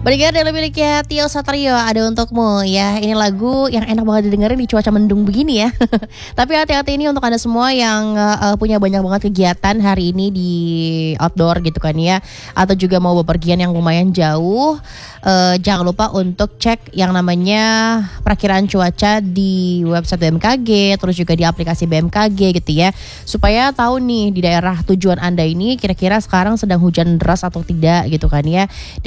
Berikut dari miliknya Tio Satrio, ada untukmu ya. Ini lagu yang enak banget didengerin di cuaca mendung begini ya. Tapi hati-hati ini untuk Anda semua yang punya banyak banget kegiatan hari ini di outdoor gitu kan ya, atau juga mau bepergian yang lumayan jauh. Jangan lupa untuk cek yang namanya perakiraan cuaca di website BMKG, terus juga di aplikasi BMKG gitu ya, supaya tahu nih di daerah tujuan Anda ini kira-kira sekarang sedang hujan deras atau tidak gitu kan ya.